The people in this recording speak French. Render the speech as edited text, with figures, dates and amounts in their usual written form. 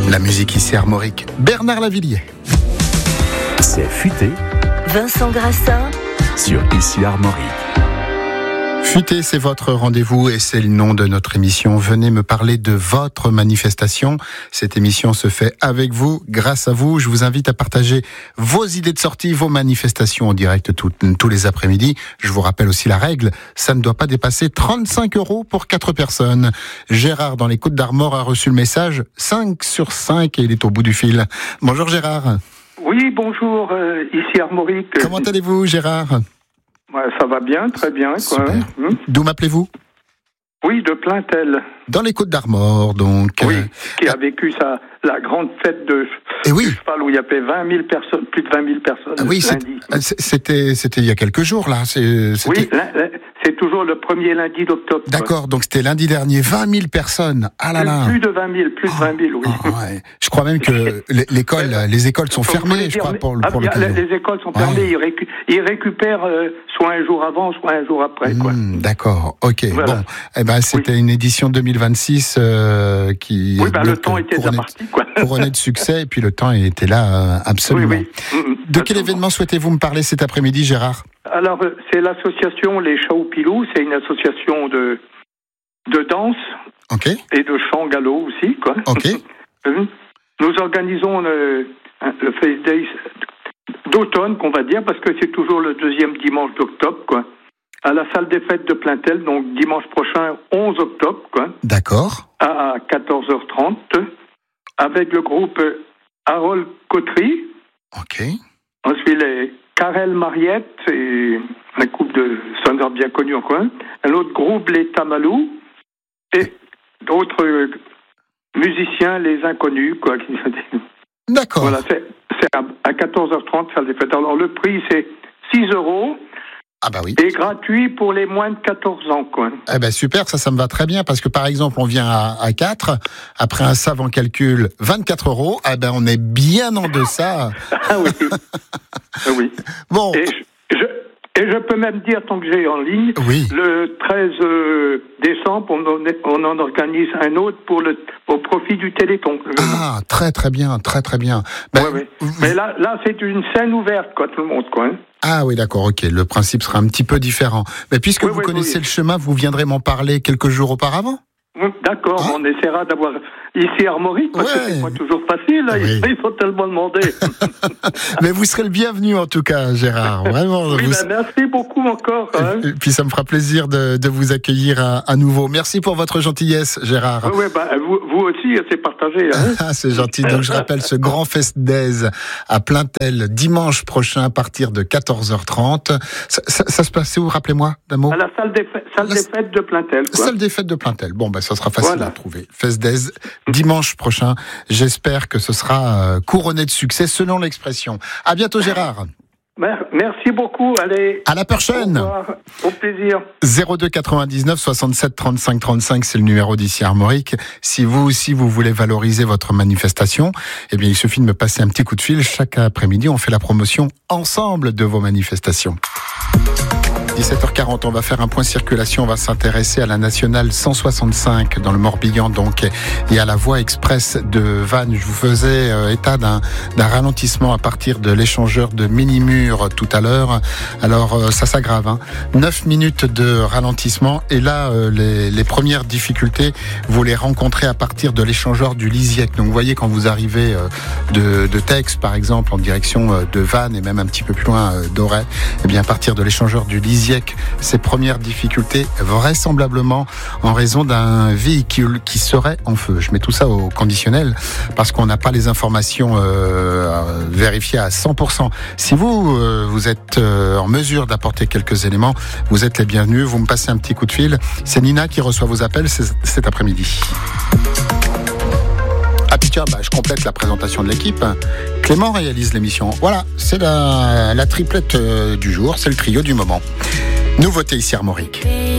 La musique ici armorique. Bernard Lavilliers. C'est futé. Vincent Grassin. Sur Ici Armorique. Futé, c'est votre rendez-vous et c'est le nom de notre émission. Venez me parler de votre manifestation. Cette émission se fait avec vous, grâce à vous. Je vous invite à partager vos idées de sortie, vos manifestations en direct tous les après-midi. Je vous rappelle aussi la règle, ça ne doit pas dépasser 35 € pour 4 personnes. Gérard, dans les Côtes d'Armor, a reçu le message 5 sur 5 et il est au bout du fil. Bonjour Gérard. Oui, bonjour, ici Armorique. Comment allez-vous Gérard ? Ouais, ça va bien, très bien. Quoi. Super. D'où m'appelez-vous ? Oui, de Plaintel. Dans les Côtes d'Armor, donc. Oui, qui a vécu la grande fête de cheval où il y avait 20 000 personnes, plus de 20 000 personnes. Oui, c'était il y a quelques jours, là. Oui, c'est toujours le premier lundi d'octobre. D'accord, donc c'était lundi dernier, 20 000 personnes. Ah là là. Plus de 20 000, oui. Ouais. Je crois même que les écoles sont fermées, je crois, pour le les écoles sont fermées, ils récupèrent soit un jour avant, soit un jour après. Quoi. D'accord, ok. Voilà. Bon, eh ben, c'était une édition 2026 qui... Oui, le temps était déjà parti, quoi. Couronné de succès, et puis le temps était là, absolument. Oui. De quel événement souhaitez-vous me parler cet après-midi, Gérard ? Alors, c'est l'association Les Chaoupilous, c'est une association de danse et de chant galop aussi, quoi. Ok. Nous organisons le Face Days d'automne, qu'on va dire, parce que c'est toujours le deuxième dimanche d'octobre, quoi. À la salle des fêtes de Plaintel, donc dimanche prochain, 11 octobre, quoi. D'accord. À 14h30, avec le groupe Harold Coterie. Ok. Ensuite, les Karel Mariette, et un couple de sonneurs bien connus en coin. Un autre groupe, les Tamalous. Et d'autres musiciens, les Inconnus, quoi. D'accord. Voilà, c'est à 14h30, salle des fêtes. Alors, le prix, c'est 6 €. Ah bah oui. Et gratuit pour les moins de 14 ans, quoi. Eh ben super, ça me va très bien, parce que par exemple, on vient à 4, après un savant calcul, 24 €, eh ben on est bien en deçà. Ah oui. Oui. Bon. Et je peux même dire, tant que j'ai en ligne, le 13 décembre, on en organise un autre au profit du Téléthon. Ah, très très bien, très très bien. Ben, oui. Mais là, c'est une scène ouverte, quoi, tout le monde, quoi. Hein. Ah oui, d'accord, ok. Le principe sera un petit peu différent. Mais puisque vous connaissez le chemin, vous viendrez m'en parler quelques jours auparavant ? D'accord, on essaiera d'avoir ici Armorique, parce que c'est pas toujours facile, là. Ils sont tellement demandés. Mais vous serez le bienvenu en tout cas, Gérard. Vraiment. Merci beaucoup encore. Hein. Et puis ça me fera plaisir de vous accueillir à nouveau. Merci pour votre gentillesse, Gérard. Oui, vous aussi, c'est partagé. Hein. Ah, c'est gentil. Donc je rappelle ce grand Fest Days à Plaintel, dimanche prochain à partir de 14h30. Ça se passe où, rappelez-moi d'un mot ? À la salle des fêtes de Plaintel. Quoi. Salle des fêtes de Plaintel. Bon, ça sera facile à trouver. Fest Days, dimanche prochain. J'espère que ce sera couronné de succès, selon l'expression. À bientôt, Gérard. Merci beaucoup. Allez. À la prochaine. Au plaisir. 02 99 67 35 35, c'est le numéro d'Ici Armorique. Si vous aussi, vous voulez valoriser votre manifestation, eh bien, il suffit de me passer un petit coup de fil. Chaque après-midi, on fait la promotion ensemble de vos manifestations. 17h40, on va faire un point circulation, on va s'intéresser à la nationale 165 dans le Morbihan donc, et à la voie express de Vannes. Je vous faisais état d'un ralentissement à partir de l'échangeur de Ménimur tout à l'heure. Alors ça s'aggrave, 9 minutes de ralentissement, et là les premières difficultés, vous les rencontrez à partir de l'échangeur du Lisiec. Donc vous voyez, quand vous arrivez de Tex par exemple en direction de Vannes et même un petit peu plus loin d'Auray, eh bien à partir de l'échangeur du Lisiec, ces premières difficultés vraisemblablement en raison d'un véhicule qui serait en feu. Je mets tout ça au conditionnel parce qu'on n'a pas les informations vérifiées à 100%. Si vous êtes en mesure d'apporter quelques éléments, vous êtes les bienvenus. Vous me passez un petit coup de fil. C'est Nina qui reçoit vos appels cet après-midi. Ah puis tiens, je complète la présentation de l'équipe. Clément réalise l'émission. Voilà, c'est la triplette du jour, c'est le trio du moment. Nouveauté ici Armorique.